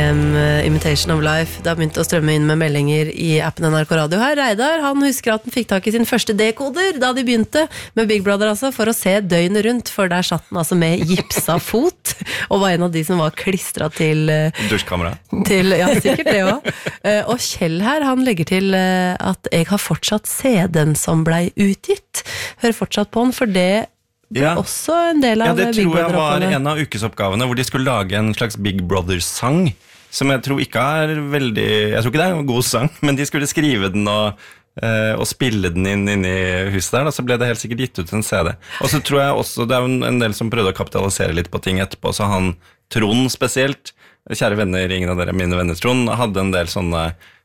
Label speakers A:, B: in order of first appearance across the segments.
A: Imitation of Life. Det har begynt å strømme inn med meldinger I appen NRK Radio her. Reidar, han husker at han fikk tak I sin første dekoder da de begynte med Big Brother, altså, for å se døgnet rundt, for der satt han altså med gipsa fot, og var en av de som var klistret til
B: dusjkamera.
A: Ja, sikkert det også. Og Kjell her, han legger til at jeg har fortsatt CD-en som ble utgitt. Hører fortsatt på den, for det også en del av
B: det
A: Big
B: tror jeg var
A: Brother-oppgavene.
B: en av ukesoppgavene hvor de skulle lage en slags Big Brother-sang, som jeg tror ikke veldig, jeg tror ikke det en god sang, men de skulle skrive den og spille den inn I huset der, da, så ble det helt sikkert gitt ut en CD. Og så tror jeg også, det en del som prøvde å kapitalisere litt på ting etterpå, så han, Trond spesielt, kjære venner, ingen av dere mine venner, Trond, hadde en del sånne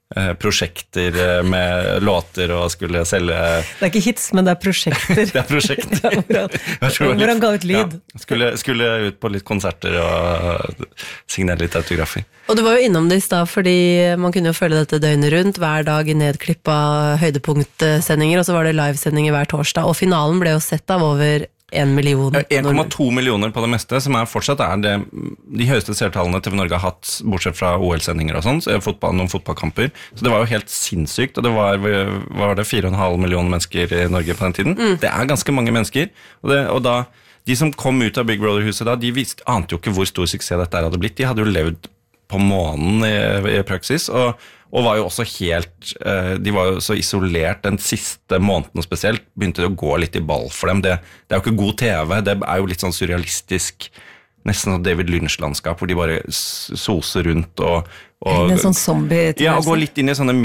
B: prosjekter med låter og skulle selge
A: Det ikke hits, men det prosjekter.
B: Det prosjekter.
A: Hvor han ga ut lyd.
B: Ja, skulle ut på litt konserter og signere litt autografer.
A: Og du var jo innom det I sted, fordi man kunne jo følge dette døgnet rundt, hver dag I nedklipp av høydepunktsendinger, og så var det livesendinger hver torsdag, og finalen ble jo sett av over 1 million.
B: 1,2 millioner på det meste, som fortsatt det de høyeste seertallene TV Norge har hatt, bortsett fra OL-sendinger og sånn, noen fotballkamper. Så det var jo helt sinnssykt, og det var det 4,5 millioner mennesker I Norge på den tiden. Det ganske mange mennesker, og da de som kom ut av Big Brother-huset da, de ante jo ikke hvor stor suksess dette hadde blitt. De hadde jo levd på månen I praksis, og var jo også helt, de var jo så isolert den siste måneden spesielt, begynte det å gå litt I ball for dem. Det jo ikke god TV, det jo litt sånn surrealistisk, nesten sånn David Lynch-landskap, hvor de bare soser rundt og
A: en sånn zombie
B: Ja, og går litt inn I sånne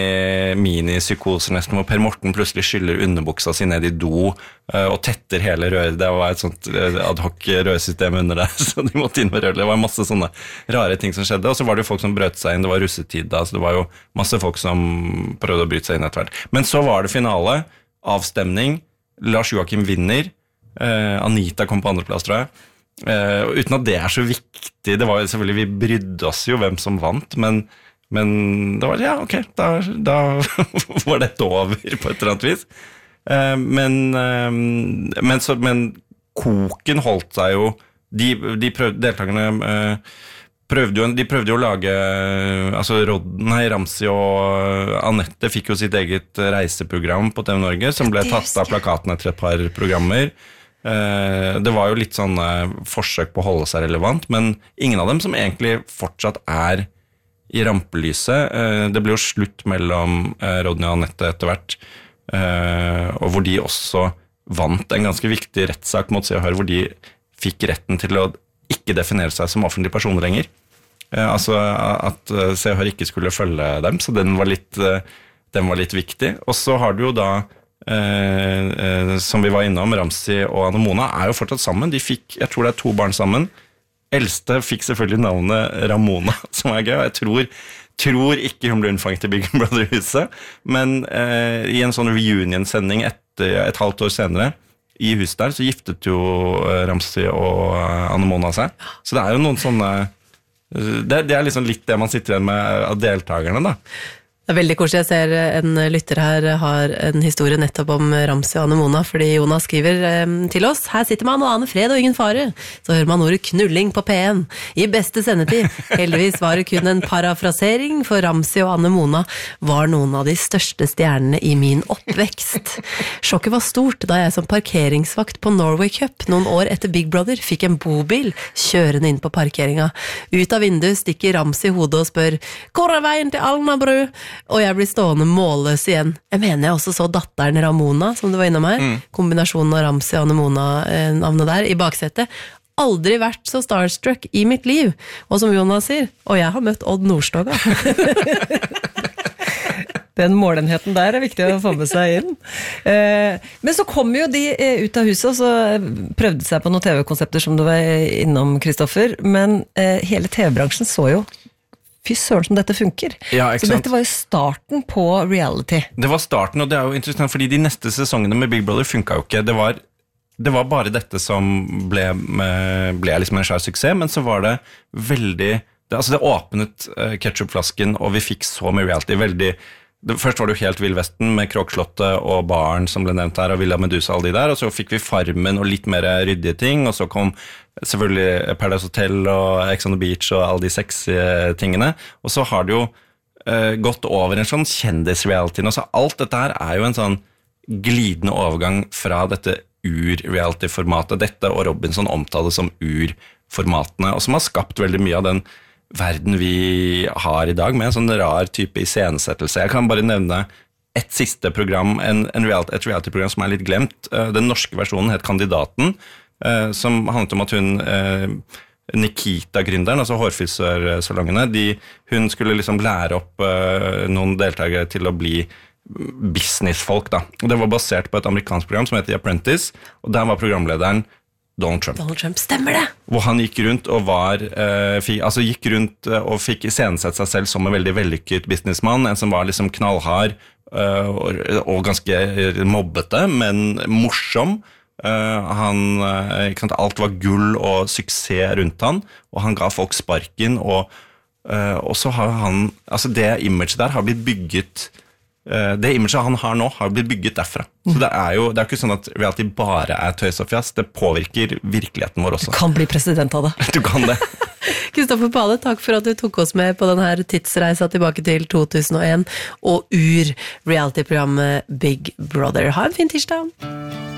B: mini-psykoser nesten, hvor Per Morten plutselig skyller underbuksa si ned I do, og tetter hele røret. Det var et sånt ad hoc rørsystem under der, så de måtte inn med røret. Det var masse sånne rare ting som skjedde, og så var det jo folk som brøt seg inn, det var russetid da, så det var jo masse folk som prøvde å bryte seg inn etter hvert. Men så var det finale, avstemning, Lars Joakim vinner, Anita kom på andreplass, tror jeg. Uten at det så viktig, det var jo selvfølgelig, vi brydde oss jo hvem som vant, men det var, ja, ok, da var det over på et eller annet vis. Men koken holdt seg jo, deltakerne prøvde jo å lage, altså Ramsey og Anette fikk jo sitt eget reiseprogram på TV Norge, som ble tatt av plakaten etter et par programmer. Det var jo litt sånn forsøk på å holde seg relevant, men ingen av dem som egentlig fortsatt I rampelyset. Det ble jo slutt mellom Rodney og Anette etter hvert, og hvor de også vant en ganske viktig rettssak mot Se og Hør, hvor de fikk retten til å ikke definere seg som offentlige personer lenger. Altså at Se og Hør ikke skulle følge dem, så den var litt viktig. Og så har du jo da som vi var innom, Ramsey og Anne Mona jo fortsatt sammen. De fikk, jeg tror det 2 barn sammen. Eldste fikk selvfølgelig navnet Ramona, som gøy. Jeg tror ikke hun ble unnfanget I Big Brother-huset, men I en sånn reunion-sending et halvt år senere, I huset der, så giftet jo Ramsey og Anne Mona seg. Så det jo noen sånne, det liksom litt det man sitter igjen med av deltakerne da.
A: Det veldig koselig. Jeg ser en lytter her har en historie nettopp om Ramsey og Anne Mona, fordi Jonas skriver til oss: her sitter man og aner fred og ingen fare. Så hører man ordet knulling på P1 I beste sendetid. Heldigvis var det kun en parafrasering, for Ramsey og Anne Mona var noen av de største stjernene I min oppvekst. Sjokket var stort da jeg som parkeringsvakt på Norway Cup noen år etter Big Brother fikk en bobil kjørende inn på parkeringa. Ut av vinduet stikker Ramsey hodet og spør: hvor veien til Alnabru? Og jeg blir stående målløs igjen. Jeg mener jeg også så datteren Ramona, som du var innom her. Kombinasjonen av Ramsey og Anne Mona, navnet der, I baksetet. Aldri vært så starstruck I mitt liv. Og som Jonas sier, og jeg har møtt Odd Nordstoga. Den målenheten der viktig å få med seg inn. Men så kom jo de ut av huset, og så prøvde seg på noen TV-konsepter som du var innom, Kristoffer. Men hele TV-bransjen så jo fy søren som dette funker.
B: Ja,
A: så dette var jo starten på reality.
B: Det var starten, og det jo interessant, fordi de neste sesongene med Big Brother funket jo ikke. Det var bare dette som ble liksom en skjær suksess, men så var det veldig, det åpnet ketchupflasken, og vi fikk så mye reality, veldig Først var det jo helt Vill Vesten med Kråkslottet og Baren som ble nevnt her, og Villa Medusa og alle de der, og så fikk vi Farmen og litt mer ryddige ting, og så kom selvfølgelig Paradise Hotel og Ex on the Beach og alle de sexy tingene, og så har det jo gått over en sånn kjendis-reality, og så alt dette her jo en sånn glidende overgang fra dette ur-reality-formatet, dette og Robinson omtales som ur-formatene, og som har skapt veldig mye av den verden vi har i dag, med en sånn rar type iscenesettelse. Jeg kan bare nevne et siste program, et reality-program som litt glemt. Den norske versjonen het Kandidaten, som handlet om at hun, Nikita-gründeren, altså hårfrisørsalongene, hun skulle liksom lære opp noen deltakere til å bli businessfolk, da. Og det var basert på et amerikansk program som heter The Apprentice, og der var programlederen Donald Trump,
A: stemmer det!
B: Hvor han gikk rundt og fikk iscenesett seg selv som en veldig vellykket businessmann, en som var liksom knallhard og ganske mobbete, men morsom. Alt var gull og suksess rundt han, og han ga folk sparken, og så har han, altså det imaget der har blitt bygget. Det imaget han har nå har blitt bygget derfra. Så det jo ikke sånn at reality bare tøys og fjas, det påvirker virkeligheten vår også.
A: Du kan bli president av det.
B: Du kan det.
A: Kristoffer Pale, takk for at du tok oss med på denne tidsreisa tilbake til 2001 og ur reality-programmet Big Brother. Ha en fin tirsdag!